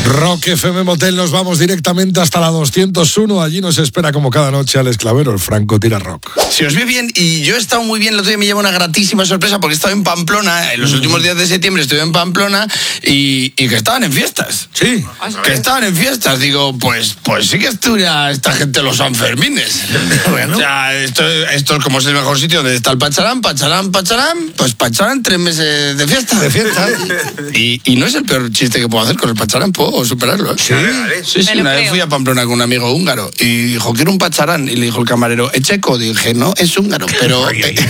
Rock FM Motel, nos vamos directamente hasta la 201. Allí nos espera como cada noche Alex Clavero, el Franco Tira Rock. Si os ve bien, y yo he estado muy bien, el otro día me lleva una gratísima sorpresa porque he estado en Pamplona, en los últimos días de septiembre estuve en Pamplona y que estaban en fiestas. Sí. Que estaban en fiestas. Digo, pues sí que estudia esta gente los Sanfermines. Bueno. O sea, esto es como es el mejor sitio donde está el Pacharán, pues Pacharán 3 meses de fiesta. Y no es el peor chiste que puedo hacer con el Pacharán, puedo superarlo. Sí. Sí, una vez fui a Pamplona con un amigo húngaro y dijo, quiero un Pacharán. Y le dijo el camarero, ¿es checo? Dije, no, es húngaro, pero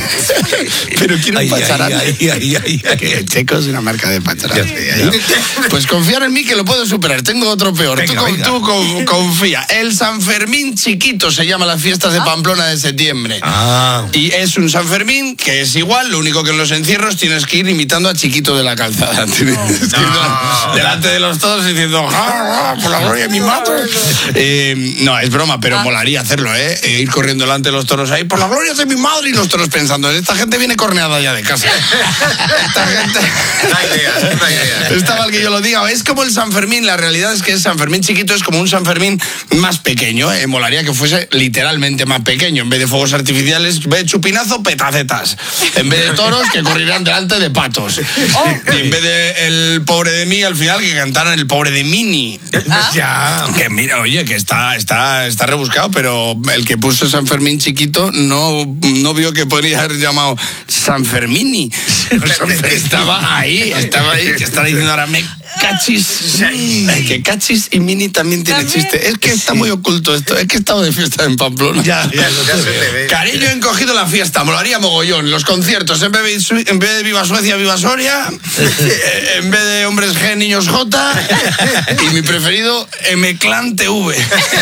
quiero un Pacharán. El checo es una marca de Pacharán. Pues confiar en mí que lo puedo superar. Tengo otro peor. Tú confía. El San Fermín chiquito se llama las fiestas de Pamplona de septiembre. Y es un San Fermín que es igual, lo único que en los encierros tienes que ir imitando a Chiquito de la Calzada. Delante de los todos diciendo, por la gloria de mi madre. No, es broma, pero molaría hacerlo, ir corriendo delante de los toros ahí, por la gloria de mi madre, y los toros pensando, esta gente viene corneada ya de casa. Esta gente... No hay idea. Está mal que yo lo diga. Es como el San Fermín, la realidad es que el San Fermín chiquito es como un San Fermín más pequeño, molaría que fuese literalmente más pequeño. En vez de fuegos artificiales, en vez de chupinazo, petacetas. En vez de toros, que corrieran delante de patos. Y en vez de el pobre de mí, al final, que cantaran el pobre de Mini. Ya, que mira, oye, que está rebuscado, pero el que puso San Fermín chiquito no vio que podría haber llamado San Fermini. Estaba ahí, que está diciendo ahora me cachis. Que cachis y Mini también tiene chiste. Es que está muy oculto esto. Es que he estado de fiesta en Pamplona. Ya se te ve. Cariño, he encogido la fiesta. Molaría mogollón. Los conciertos, en vez de Viva Suecia, Viva Soria. En vez de Hombres G, Niños J. Y mi preferido, M-Clan TV.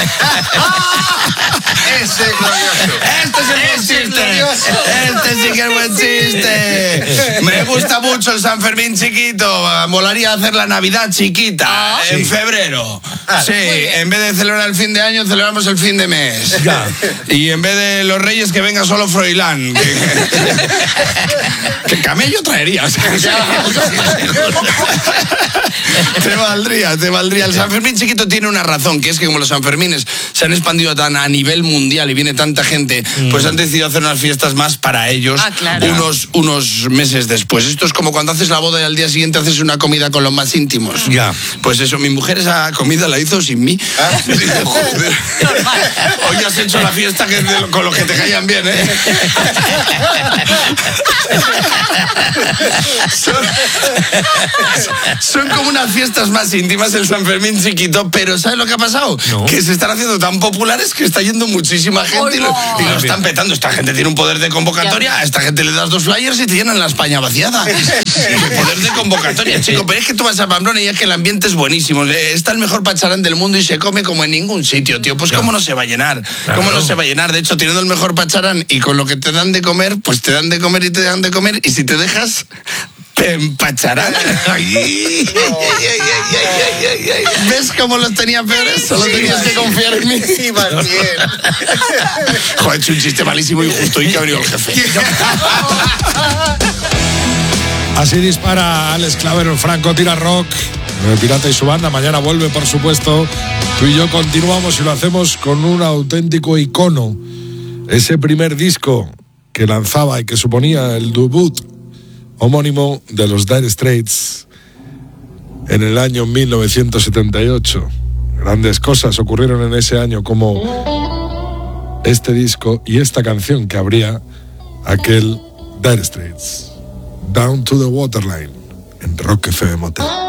Ese es glorioso. Este es el buen chiste. Este sí que es buen chiste. Me gusta mucho el San Fermín chiquito. Molaría hacer la Navidad chiquita en febrero. Sí, en vez de celebrar el fin de año, celebramos el fin de mes. Y en vez de los Reyes, que venga solo Froilán. Que camello traerías. Te valdría. El San Fermín chiquito tiene una razón, que es que como los Sanfermines se han expandido tan a nivel mundial y viene tanta gente, pues han decidido hacer unas fiestas más para ellos unos meses después. Esto es como cuando haces la boda y al día siguiente haces una comida con los más íntimos. Pues eso, mi mujer esa comida la hizo sin mí. Joder. Hoy has hecho la fiesta con los que te caían bien, Son como unas fiestas más íntimas el San Fermín chiquito, pero ¿sabes lo que ha pasado? No. Que se están haciendo tan populares que está yendo muchísima gente y lo están petando. Esta gente tiene un poder de convocatoria, a esta gente le das 2 flyers y te llenan la España vaciada. Poder de convocatoria, chico, pero es que tú vas a Pamplona y es que el ambiente es buenísimo. Está el mejor Pacharán del mundo y se come como en ningún sitio, tío. Pues ¿cómo no se va a llenar? ¿Cómo no se va a llenar? De hecho, teniendo el mejor Pacharán y con lo que te dan de comer, pues te dan de comer y te dan de comer, y si te dejas, te empacharán. ¿Ves cómo los tenía peores? Solo tenías que confiar en mí. Joder, he hecho un chiste malísimo y justo y que ha venido el jefe. Así dispara Alex Clavero, el Franco Tira Rock, el Pirata y su banda. Mañana vuelve, por supuesto. Tú y yo continuamos y lo hacemos con un auténtico icono. Ese primer disco que lanzaba y que suponía el debut homónimo de los Dire Straits en el año 1978. Grandes cosas ocurrieron en ese año, como este disco y esta canción que abría aquel Dire Straits. Down to the Waterline en Rock FM Motel.